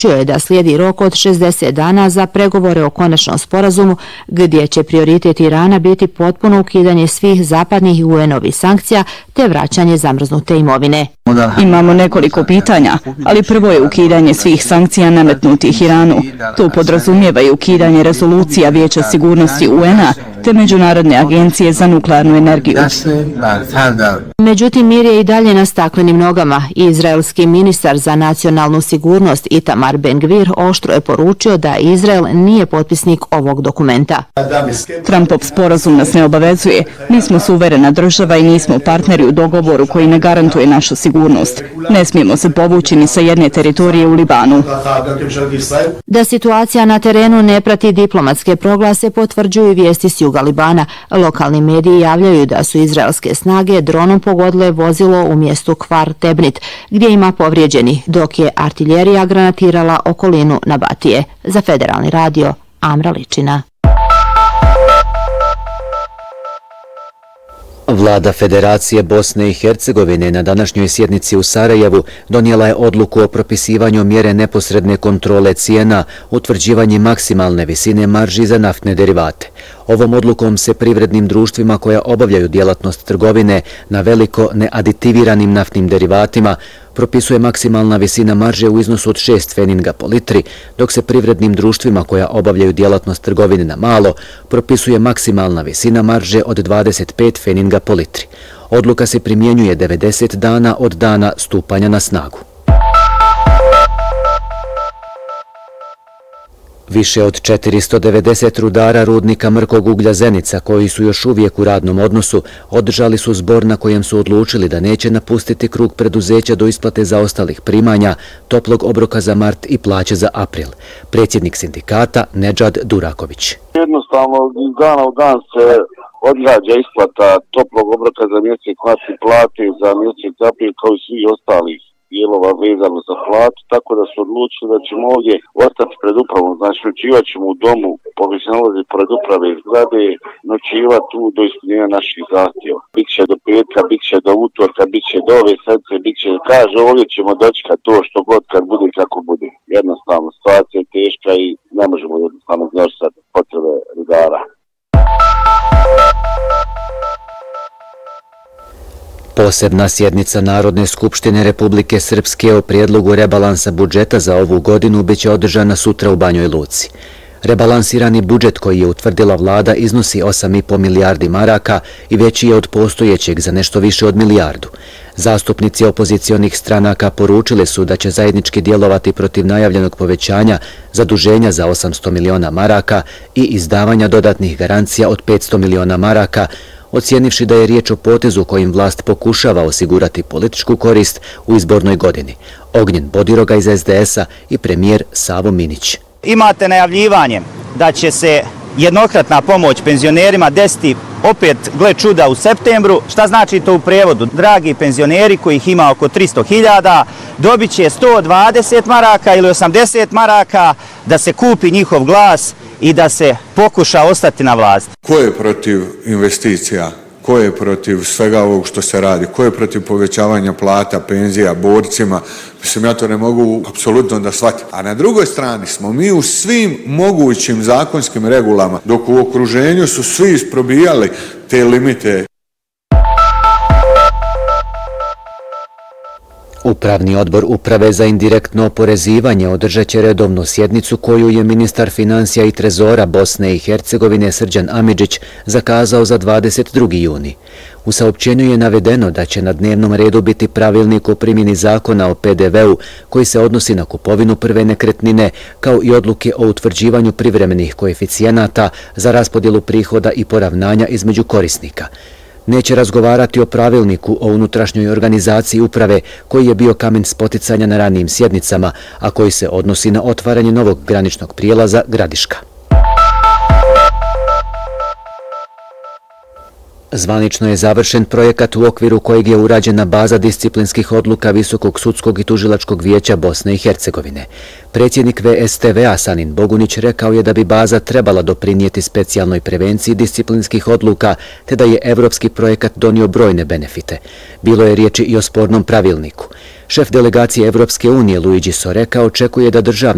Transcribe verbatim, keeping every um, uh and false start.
Čuo je da slijedi rok od šezdeset dana za pregovore o konačnom sporazumu, gdje će prioritet Irana biti potpuno ukidanje svih zapadnih i U N-ovih sankcija te vraćanje zamrznute imovine. Imamo nekoliko pitanja, ali prvo je ukidanje svih sankcija nametnutih Iranu. To podrazumijeva i ukidanje rezolucija Vijeća sigurnosti U N-a te Međunarodne agencije za nuklearnu energiju. Međutim, mir je i dalje na staklenim nogama. Izraelski ministar za nacionalnu sigurnost Itamar Ben-Gvir oštro je poručio da Izrael nije potpisnik ovog dokumenta. Trumpov sporazum nas ne obavezuje. Mi smo suverena država i nismo partneri u dogovoru koji ne garantuje našu sigurnost. Ne smijemo se povući ni sa jedne teritorije u Libanu. Da situacija na terenu ne prati diplomatske proglase potvrđuju vijesti s juga Libana. Lokalni mediji javljaju da su izraelske snage dronom pogodile vozilo u mjestu Kfar Tebnit, gdje ima povrijeđeni, dok je artiljerija granatirala okolinu Nabatije. Za Federalni radio, Amra Ličina. Vlada Federacije Bosne i Hercegovine na današnjoj sjednici u Sarajevu donijela je odluku o propisivanju mjere neposredne kontrole cijena, utvrđivanje maksimalne visine marži za naftne derivate. Ovom odlukom se privrednim društvima koja obavljaju djelatnost trgovine na veliko neaditiviranim naftnim derivatima propisuje maksimalna visina marže u iznosu od šest feninga po litri, dok se privrednim društvima koja obavljaju djelatnost trgovine na malo propisuje maksimalna visina marže od dvadeset pet feninga po litri. Odluka se primjenjuje devedeset dana od dana stupanja na snagu. Više od četiristo devedeset rudara rudnika mrkog uglja Zenica, koji su još uvijek u radnom odnosu, održali su zbor na kojem su odlučili da neće napustiti krug preduzeća do isplate zaostalih primanja, toplog obroka za mart i plaće za april. Predsjednik sindikata Nedžad Duraković. Jednostavno, iz dana u dan se odgađa isplata toplog obroka za mjesec mart i plate za mjesec april kao i svi ostalih dijelova vezano za platu, tako da su odlučili da ćemo ovdje ostati pred upravom, znači noćivat ćemo u domu, koji se nalazi pred uprave zgrade, noćivat tu do ispunjenja naših zahtjeva. Biće do petka, biće do utorka, biće do ove sedmice, biće, kaže ovdje ćemo dočekati to što god kad bude kako bude. Jednostavno, situacija je teška i ne možemo jednostavno iznositi potrebe rudara. Posebna sjednica Narodne skupštine Republike Srpske o prijedlogu rebalansa budžeta za ovu godinu biće održana sutra u Banjoj Luci. Rebalansirani budžet koji je utvrdila vlada iznosi osam i po milijardi maraka i veći je od postojećeg za nešto više od milijardu. Zastupnici opozicionih stranaka poručili su da će zajednički djelovati protiv najavljenog povećanja zaduženja za osamsto miliona maraka i izdavanja dodatnih garancija od petsto miliona maraka, ocijenivši da je riječ o potezu kojim vlast pokušava osigurati političku korist u izbornoj godini. Ognjen Bodiroga iz S D S-a i premijer Savo Minić. Imate najavljivanje da će se jednokratna pomoć penzionerima desiti opet, gle čuda, u septembru. Šta znači to u prevodu? Dragi penzioneri, kojih ima oko tristo hiljada, dobit će sto dvadeset maraka ili osamdeset maraka da se kupi njihov glas i da se pokuša ostati na vlasti. Ko je protiv investicija? Ko je protiv svega ovog što se radi? Ko je protiv povećavanja plata, penzija, borcima? Mislim, ja to ne mogu apsolutno da shvatim. A na drugoj strani smo mi u svim mogućim zakonskim regulama, dok u okruženju su svi isprobijali te limite. Upravni odbor Uprave za indirektno oporezivanje održat će redovnu sjednicu koju je ministar financija i trezora Bosne i Hercegovine Srđan Amidžić zakazao za dvadeset drugi juni. U saopćenju je navedeno da će na dnevnom redu biti pravilnik o primjeni zakona o P D V-u koji se odnosi na kupovinu prve nekretnine, kao i odluke o utvrđivanju privremenih koeficijenata za raspodjelu prihoda i poravnanja između korisnika. Neće razgovarati o pravilniku o unutrašnjoj organizaciji uprave koji je bio kamen spoticanja na ranijim sjednicama, a koji se odnosi na otvaranje novog graničnog prijelaza Gradiška. Zvanično je završen projekat u okviru kojeg je urađena baza disciplinskih odluka Visokog sudskog i tužilačkog vijeća Bosne i Hercegovine. Predsjednik V S T V-a Sanin Bogunić rekao je da bi baza trebala doprinijeti specijalnoj prevenciji disciplinskih odluka, te da je evropski projekat donio brojne benefite. Bilo je riječi i o spornom pravilniku. Šef delegacije Evropske unije Luigi Soreka očekuje da državni